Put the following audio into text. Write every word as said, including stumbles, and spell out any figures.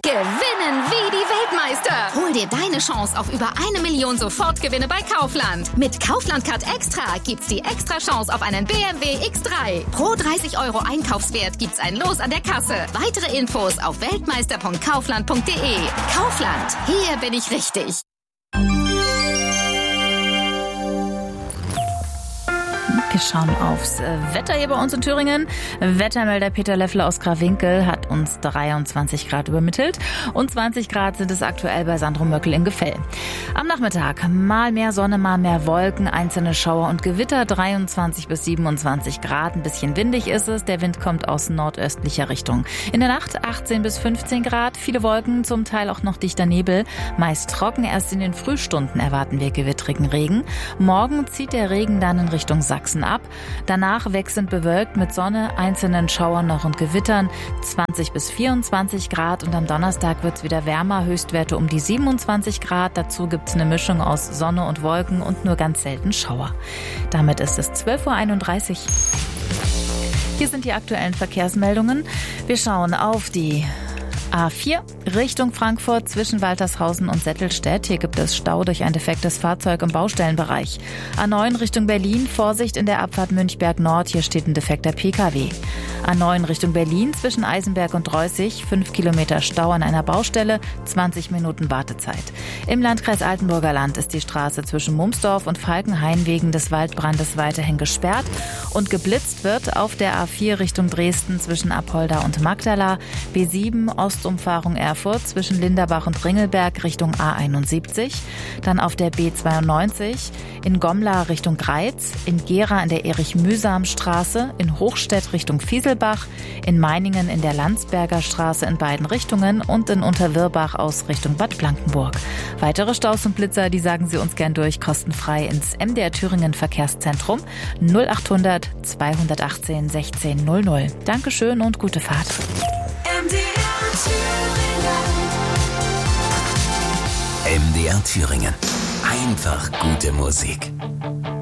Gewinnen wie die Weltmeister. Hol dir deine Chance auf über eine Million Sofortgewinne bei Kaufland. Mit Kaufland Card Extra gibt's die extra Chance auf einen B M W X drei. Pro dreißig Euro Einkaufswert gibt's ein Los an der Kasse. Weitere Infos auf weltmeister punkt kaufland punkt de. Kaufland, hier bin ich richtig. Wir schauen aufs Wetter hier bei uns in Thüringen. Wettermelder Peter Leffler aus Grawinkel hat uns dreiundzwanzig Grad übermittelt und zwanzig Grad sind es aktuell bei Sandro Möckel in Gefell. Am Nachmittag mal mehr Sonne, mal mehr Wolken, einzelne Schauer und Gewitter, dreiundzwanzig bis siebenundzwanzig Grad. Ein bisschen windig ist es, der Wind kommt aus nordöstlicher Richtung. In der Nacht achtzehn bis fünfzehn Grad, viele Wolken, zum Teil auch noch dichter Nebel. Meist trocken, erst in den Frühstunden erwarten wir gewittrigen Regen. Morgen zieht der Regen dann in Richtung Sachsen ab. Danach wechselnd bewölkt mit Sonne, einzelnen Schauern noch und Gewittern, zwanzig bis vierundzwanzig Grad und am Donnerstag wird es wieder wärmer, Höchstwerte um die siebenundzwanzig Grad. Dazu gibt es eine Mischung aus Sonne und Wolken und nur ganz selten Schauer. Damit ist es zwölf Uhr einunddreißig. Hier sind die aktuellen Verkehrsmeldungen. Wir schauen auf die A vier Richtung Frankfurt zwischen Waltershausen und Settelstedt. Hier gibt es Stau durch ein defektes Fahrzeug im Baustellenbereich. A neun Richtung Berlin, Vorsicht in der Abfahrt Münchberg Nord, hier steht ein defekter P K W. A neun Richtung Berlin zwischen Eisenberg und Reußig, fünf Kilometer Stau an einer Baustelle, zwanzig Minuten Wartezeit. Im Landkreis Altenburger Land ist die Straße zwischen Mumsdorf und Falkenhain wegen des Waldbrandes weiterhin gesperrt und geblitzt wird auf der A vier Richtung Dresden zwischen Apolda und Magdala, B sieben Ostumfahrung Erfurt zwischen Linderbach und Ringelberg Richtung A einundsiebzig, dann auf der B zweiundneunzig in Gomla Richtung Greiz, in Gera in der Erich-Mühsam-Straße, in Hochstedt Richtung Fieselbach, in Meiningen in der Landsberger Straße in beiden Richtungen und in Unterwirbach aus Richtung Bad Blankenburg. Weitere Staus und Blitzer, die sagen Sie uns gern durch, kostenfrei ins M D R Thüringen Verkehrszentrum null achthundert zweihundertachtzehn sechzehn null null. Dankeschön und gute Fahrt. M D R Thüringen. M D R Thüringen. Einfach gute Musik.